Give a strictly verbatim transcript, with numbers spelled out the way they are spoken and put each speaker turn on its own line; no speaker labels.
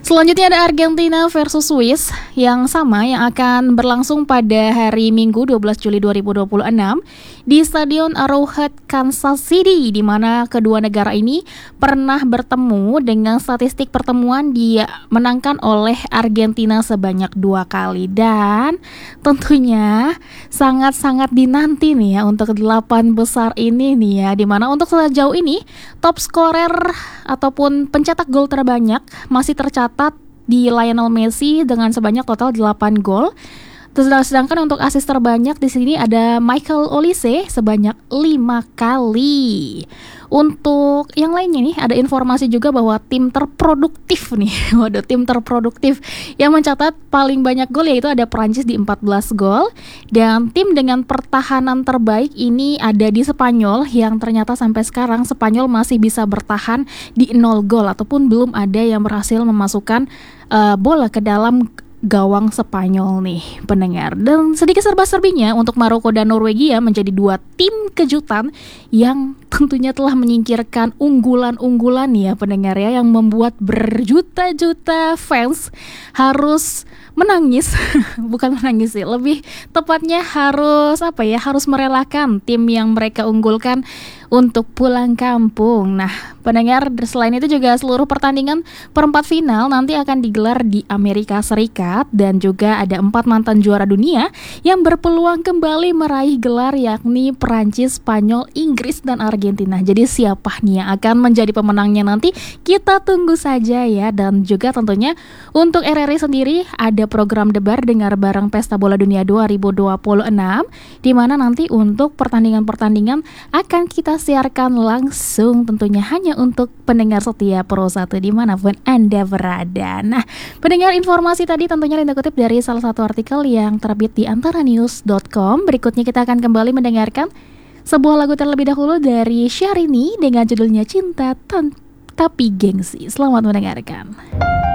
Selanjutnya ada Argentina versus Swiss yang sama yang akan berlangsung pada hari Minggu dua belas Juli dua ribu dua puluh enam di Stadion Arrowhead, Kansas City, di mana kedua negara ini pernah bertemu dengan statistik pertemuan dimenangkan oleh Argentina sebanyak dua kali, dan tentunya sangat-sangat dinanti nih ya untuk delapan besar ini nih ya, di mana untuk sejauh ini top scorer ataupun pencetak gol terbanyak masih tercatat di Lionel Messi dengan sebanyak total delapan gol. Sedangkan untuk asis terbanyak di sini ada Michael Olise sebanyak lima kali. Untuk yang lainnya nih ada informasi juga bahwa tim terproduktif nih, waduh tim terproduktif yang mencatat paling banyak gol yaitu ada Prancis di empat belas gol, dan tim dengan pertahanan terbaik ini ada di Spanyol yang ternyata sampai sekarang Spanyol masih bisa bertahan di nol gol ataupun belum ada yang berhasil memasukkan uh, bola ke dalam gawang Spanyol nih pendengar. Dan sedikit serba-serbinya untuk Maroko dan Norwegia menjadi dua tim kejutan yang tentunya telah menyingkirkan unggulan-unggulan ya pendengar ya, yang membuat berjuta-juta fans harus menangis bukan menangis sih, lebih tepatnya harus apa ya harus merelakan tim yang mereka unggulkan untuk pulang kampung. Nah pendengar, selain itu juga seluruh pertandingan perempat final nanti akan digelar di Amerika Serikat, dan juga ada empat mantan juara dunia yang berpeluang kembali meraih gelar, yakni Perancis, Spanyol, Inggris, dan Argentina. Jadi siapa nih yang akan menjadi pemenangnya nanti kita tunggu saja ya. Dan juga tentunya untuk R R I sendiri ada program Debar Dengar Bareng Pesta Bola Dunia dua ribu dua puluh enam, di mana nanti untuk pertandingan-pertandingan akan kita siarkan langsung tentunya hanya untuk pendengar setia Pro satu dimanapun Anda berada. Nah pendengar, informasi tadi tentunya Linda kutip dari salah satu artikel yang terbit di antara news dot com. Berikutnya kita akan kembali mendengarkan sebuah lagu terlebih dahulu dari Syahrini dengan judulnya Cinta Tan- Tapi Gengsi. Selamat mendengarkan.